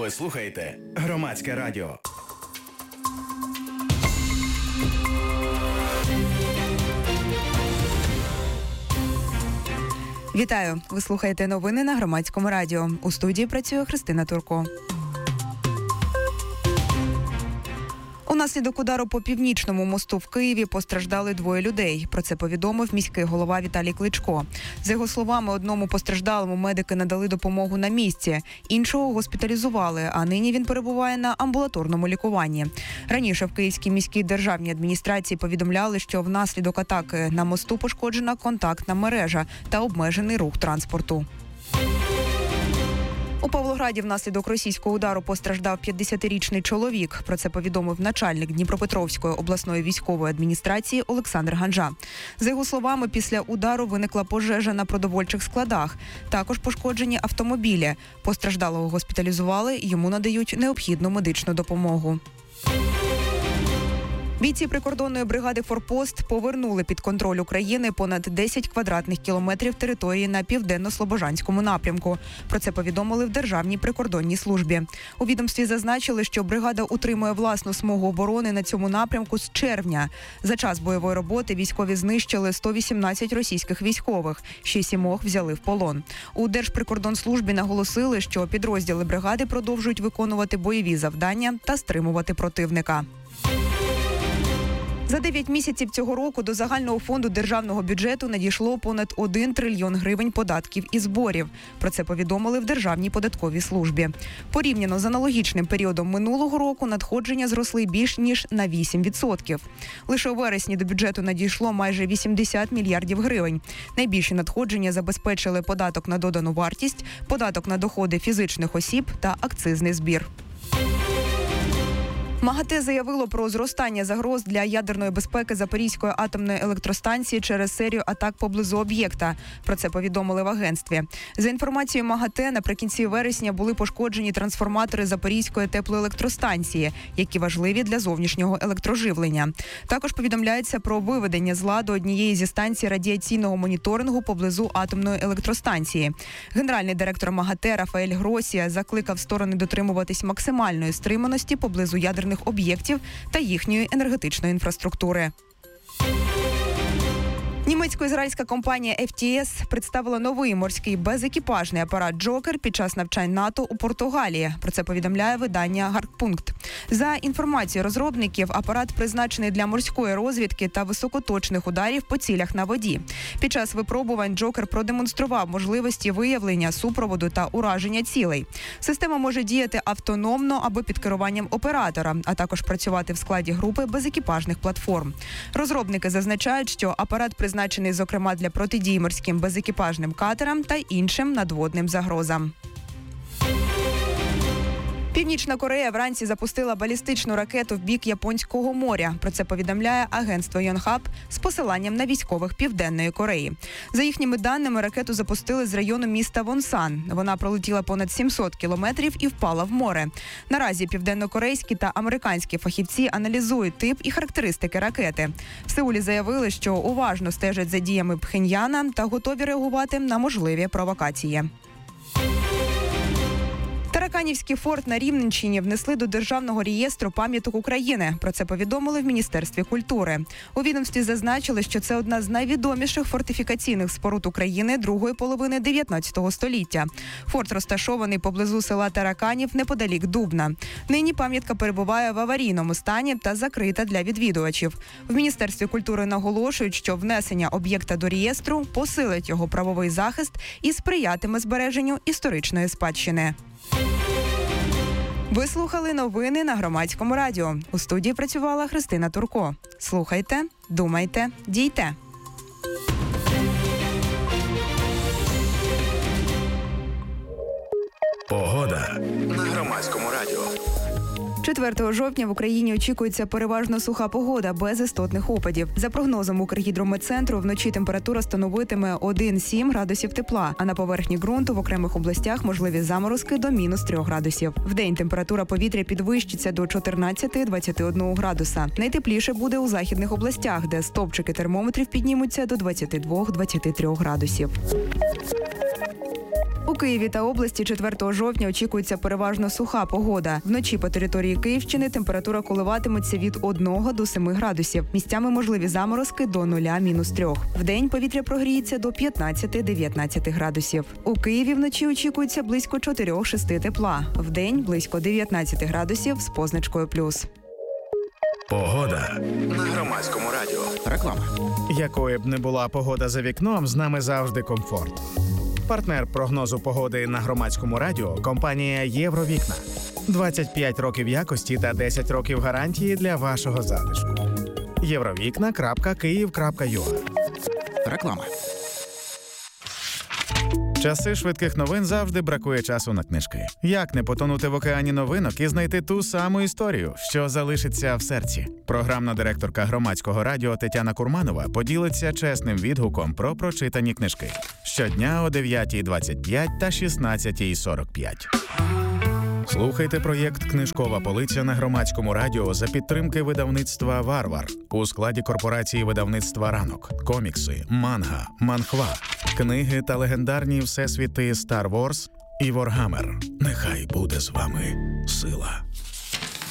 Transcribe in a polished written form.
Ви слухаєте Громадське радіо. Вітаю! Ви слухаєте новини на Громадському радіо. У студії працює Христина Турко. Унаслідок удару по Північному мосту в Києві постраждали 2 людей. Про це повідомив міський голова Віталій Кличко. За його словами, одному постраждалому медики надали допомогу на місці, іншого госпіталізували, а нині він перебуває на амбулаторному лікуванні. Раніше в Київській міській державній адміністрації повідомляли, що внаслідок атаки на мосту пошкоджена контактна мережа та обмежений рух транспорту. У Павлограді внаслідок російського удару постраждав 50-річний чоловік. Про це повідомив начальник Дніпропетровської обласної військової адміністрації Олександр Ганжа. За його словами, після удару виникла пожежа на продовольчих складах. Також пошкоджені автомобілі. Постраждалого госпіталізували, йому надають необхідну медичну допомогу. Бійці прикордонної бригади «Форпост» повернули під контроль України понад 10 квадратних кілометрів території на південно-слобожанському напрямку. Про це повідомили в Державній прикордонній службі. У відомстві зазначили, що бригада утримує власну смугу оборони на цьому напрямку з червня. За час бойової роботи військові знищили 118 російських військових, ще 7 взяли в полон. У Держприкордонслужбі наголосили, що підрозділи бригади продовжують виконувати бойові завдання та стримувати противника. За 9 місяців цього року до загального фонду державного бюджету надійшло понад 1 трильйон гривень податків і зборів. Про це повідомили в Державній податковій службі. Порівняно з аналогічним періодом минулого року надходження зросли більш ніж на 8%. Лише у вересні до бюджету надійшло майже 80 мільярдів гривень. Найбільші надходження забезпечили податок на додану вартість, податок на доходи фізичних осіб та акцизний збір. МАГАТЕ заявило про зростання загроз для ядерної безпеки Запорізької атомної електростанції через серію атак поблизу об'єкта. Про це повідомили в агентстві. За інформацією МАГАТЕ, наприкінці вересня були пошкоджені трансформатори Запорізької теплоелектростанції, які важливі для зовнішнього електроживлення. Також повідомляється про виведення з ладу однієї зі станцій радіаційного моніторингу поблизу атомної електростанції. Генеральний директор МАГАТЕ Рафаель Гросія закликав сторони дотримуватись максимальної стриманості поблизу ядерних об'єктів та їхньої енергетичної інфраструктури. Німецько-ізраїльська компанія FTS представила новий морський безекіпажний апарат «Джокер» під час навчань НАТО у Португалії. Про це повідомляє видання «Гарпункт». За інформацією розробників, апарат призначений для морської розвідки та високоточних ударів по цілях на воді. Під час випробувань «Джокер» продемонстрував можливості виявлення, супроводу та ураження цілей. Система може діяти автономно або під керуванням оператора, а також працювати в складі групи безекіпажних платформ. Розробники зазначають, що апарат призначений, зокрема, для протидії морським безекіпажним катерам та іншим надводним загрозам. Північна Корея вранці запустила балістичну ракету в бік Японського моря. Про це повідомляє агентство Йонхап з посиланням на військових Південної Кореї. За їхніми даними, ракету запустили з району міста Вонсан. Вона пролетіла понад 700 кілометрів і впала в море. Наразі південнокорейські та американські фахівці аналізують тип і характеристики ракети. В Сеулі заявили, що уважно стежать за діями Пхеньяна та готові реагувати на можливі провокації. Тараканівський форт на Рівненщині внесли до Державного реєстру пам'яток України. Про це повідомили в Міністерстві культури. У відомстві зазначили, що це одна з найвідоміших фортифікаційних споруд України другої половини 19 століття. Форт розташований поблизу села Тараканів неподалік Дубна. Нині пам'ятка перебуває в аварійному стані та закрита для відвідувачів. В Міністерстві культури наголошують, що внесення об'єкта до реєстру посилить його правовий захист і сприятиме збереженню історичної спадщини. Ви слухали новини на Громадському радіо. У студії працювала Христина Турко. Слухайте, думайте, дійте. Погода на Громадському радіо. 4 жовтня в Україні очікується переважно суха погода, без істотних опадів. За прогнозом Укргідрометцентру, вночі температура становитиме 1-7 градусів тепла, а на поверхні ґрунту в окремих областях можливі заморозки до -3 градусів. Вдень температура повітря підвищиться до 14-21 градуса. Найтепліше буде у західних областях, де стовпчики термометрів піднімуться до 22-23 градусів. У У Києві та області 4 жовтня очікується переважно суха погода. Вночі по території Київщини температура коливатиметься від 1 до 7 градусів. Місцями можливі заморозки до 0–3. Вдень повітря прогріється до 15–19 градусів. У Києві вночі очікується близько 4–6 тепла. Вдень близько 19 градусів з позначкою плюс. Погода на Громадському радіо. Реклама. Якою б не була погода за вікном, з нами завжди комфорт. Партнер прогнозу погоди на Громадському радіо – компанія «Євровікна». 25 років якості та 10 років гарантії для вашого затишку. Євровікна.Київ.ua. Реклама. Часи швидких новин завжди бракує часу на книжки. Як не потонути в океані новинок і знайти ту саму історію, що залишиться в серці? Програмна директорка Громадського радіо Тетяна Курманова поділиться чесним відгуком про прочитані книжки. Щодня о 9:25 та 16:45. Слухайте проєкт «Книжкова полиця» на Громадському радіо за підтримки видавництва «Варвар» у складі корпорації видавництва «Ранок». Комікси, манга, манхва, книги та легендарні всесвіти «Star Wars» і «Warhammer». Нехай буде з вами сила.